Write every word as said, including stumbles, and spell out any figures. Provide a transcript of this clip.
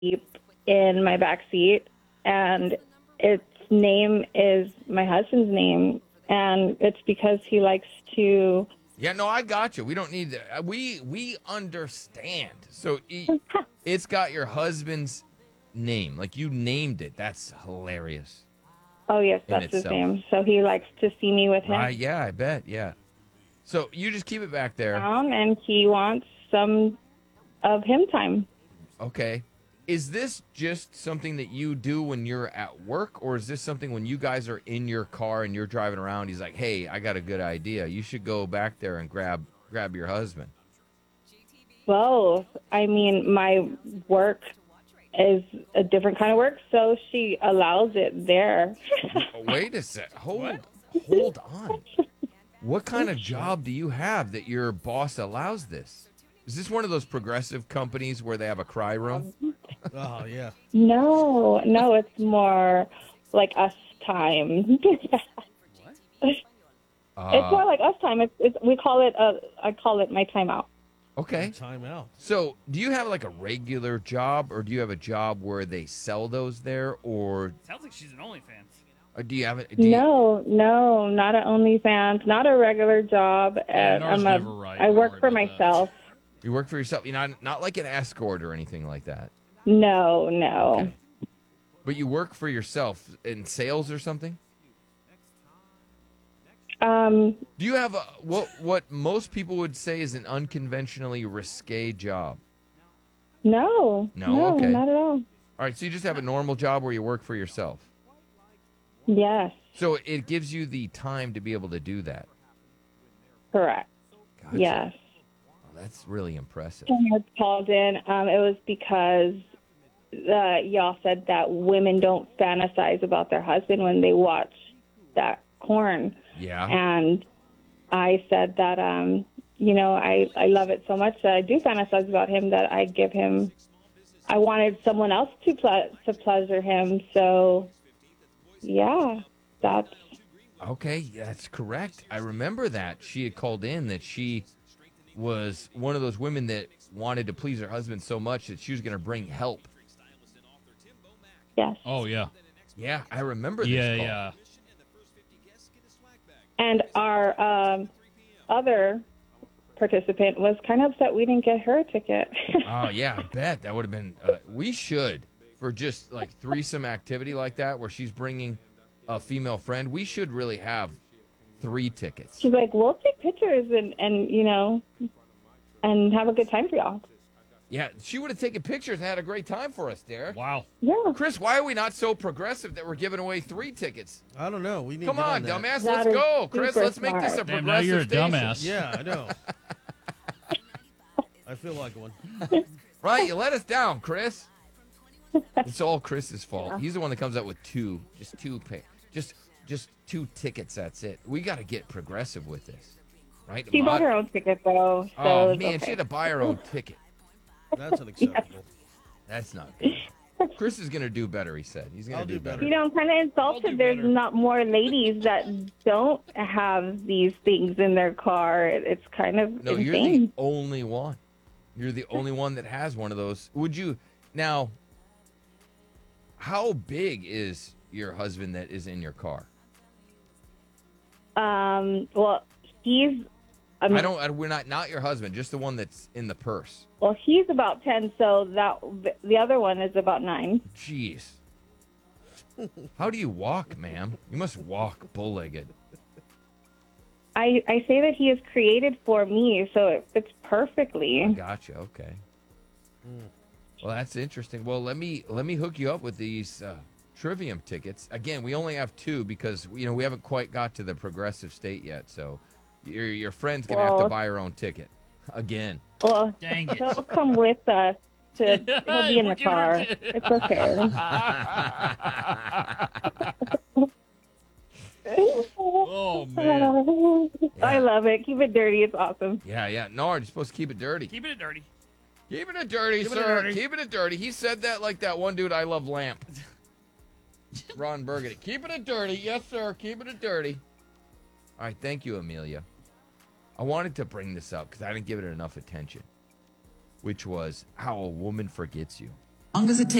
Jeep in my back seat, and its name is my husband's name, and it's because he likes to. Yeah, no, I got you. We don't need that. We we understand. So it, it's got your husband's name, like you named it. That's hilarious. Oh yes, In that's his itself. name. So he likes to see me with him Right? Yeah, I bet. Yeah. So you just keep it back there. down, and he wants some of him time. Okay. Is this just something that you do when you're at work, or is this something when you guys are in your car and you're driving around? He's like, "Hey, I got a good idea. You should go back there and grab grab your husband." Both. I mean, my work is a different kind of work, so she allows it there. Oh, wait a sec. Hold hold on. What kind of job do you have that your boss allows this? Is this one of those progressive companies where they have a cry room? Oh, yeah. No, no, it's more like us time. It's more Uh, like us time. It's, it's we call it uh I call it my timeout. okay. Time out. So, do you have like a regular job, or do you have a job where they sell those there, or Sounds like she's an OnlyFans. or do you have it? Do you, No, no, not an OnlyFans, not a regular job. And Nora's I'm a, never right. I Don't work worry for about that. myself. you work for yourself? You know, not not like an escort or anything like that, No, no. Okay. but you work for yourself in sales or something. Um, Do you have a, what what most people would say is an unconventionally risque job? no, No? no, Okay. not at all. All right, so you just have a normal job where you work for yourself. Yes, So it gives you the time to be able to do that. correct. Gotcha. Yes. Oh, that's really impressive. When I called in, um, it was because uh, y'all said that women don't fantasize about their husband when they watch that porn. Yeah. And I said that, um, you know, I, I love it so much that I do fantasize about him that I give him, I wanted someone else to, ple- to pleasure him. So, yeah, that's, Okay, that's correct. I remember that. She had called in that she was one of those women that wanted to please her husband so much that she was going to bring help. yes. Oh yeah. Yeah, I remember this Yeah, call. yeah. And our um, other participant was kind of upset we didn't get her a ticket. Oh, yeah, I bet. That would have been, uh, we should, for just like threesome activity like that where she's bringing a female friend, we should really have three tickets. She's like, we'll take pictures and, and, you know, and have a good time for y'all. Yeah, she would have taken pictures and had a great time for us, Derek. Wow. Yeah. Chris, why are we not so progressive that we're giving away three tickets? I don't know. We need Come to get on, that. dumbass, That let's is go. Chris, super let's make this a smart. Damn, now progressive you're a station. dumbass. Yeah, I know. I feel like one. Right, you let us down, Chris. It's all Chris's fault. He's the one that comes up with two, just two pay, just just two tickets. That's it. We got to get progressive with this, right? She bought Mod- her own ticket, though. So oh it's man, okay. she had to buy her own ticket. That's unacceptable. That's not good. Chris is gonna do better. He said he's gonna I'll do, do better. better. You know, I'm kind of I'll insulted. do There's better. not more ladies that don't have these things in their car. It- It's kind of No, you're insane. the only one. You're the only one that has one of those. Would you now? How big is your husband that is in your car? Um, well, he's. I, mean, I don't. I, we're not not your husband, just the one that's in the purse. Well, he's about ten, so that the other one is about nine. Jeez. How do you walk, ma'am? You must walk bull-legged. I, I say that he is created for me, so it fits perfectly. Gotcha. Okay. Well, that's interesting. Well, let me let me hook you up with these uh, Trivium tickets. Again, we only have two because you know we haven't quite got to the progressive state yet. So your your friend's gonna have to Well- buy her own ticket again. Well, Dang it. he'll come with us. To, he'll be in the We'll give her car. a- It's okay. Oh man. I love it. Keep it dirty. It's awesome. Yeah, yeah. No, you're supposed to keep it dirty. Keeping it dirty. Keeping it dirty, Keeping it sir. dirty. Keeping it dirty. He said that like that one dude I love Lamp. Ron Burgundy. Keeping it dirty. Yes, sir. Keeping it dirty. All right. Thank you, Amelia. I wanted to bring this up because I didn't give it enough attention, which was how a woman forgets you. long as it takes